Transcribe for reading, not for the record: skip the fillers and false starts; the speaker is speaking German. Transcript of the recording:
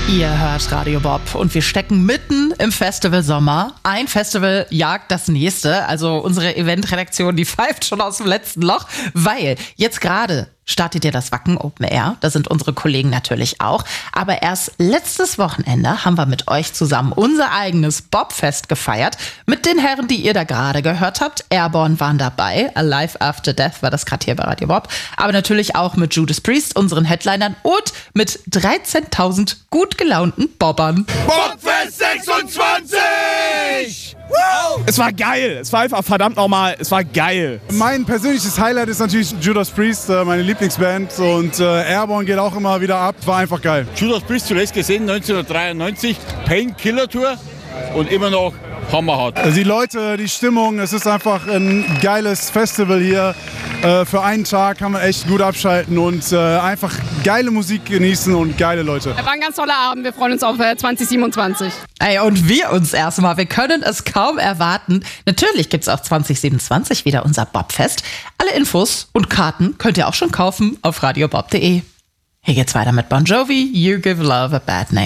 Ihr hört Radio Bob und wir stecken mitten im Festivalsommer. Ein Festival jagt das nächste. Also unsere Eventredaktion, die pfeift schon aus dem letzten Loch, weil jetzt gerade startet ja das Wacken Open Air. Da sind unsere Kollegen natürlich auch. Aber erst letztes Wochenende haben wir mit euch zusammen unser eigenes Bobfest gefeiert. Mit den Herren, die ihr da gerade gehört habt. Airborne waren dabei. Alive After Death war das gerade hier bei Radio Bob. Aber natürlich auch mit Judas Priest, unseren Headlinern, und mit 13.000 gut gelaunten Bobbern. Bobfest 26! Wow. Es war geil. Es war einfach verdammt nochmal. Es war geil. Mein persönliches Highlight ist natürlich Judas Priest, meine Lieblingsband. Und Airborne geht auch immer wieder ab. War einfach geil. Judas Priest zuletzt gesehen, 1993. Painkiller Tour. Und immer noch hammerhart. Die Leute, die Stimmung, es ist einfach ein geiles Festival hier. Für einen Tag kann man echt gut abschalten und einfach geile Musik genießen und geile Leute. War ein ganz toller Abend. Wir freuen uns auf 2027. Ey, und wir uns erstmal. Wir können es kaum erwarten. Natürlich gibt's auch 2027 wieder unser Bobfest. Alle Infos und Karten könnt ihr auch schon kaufen auf radiobob.de. Hier geht's weiter mit Bon Jovi, You Give Love a Bad Name.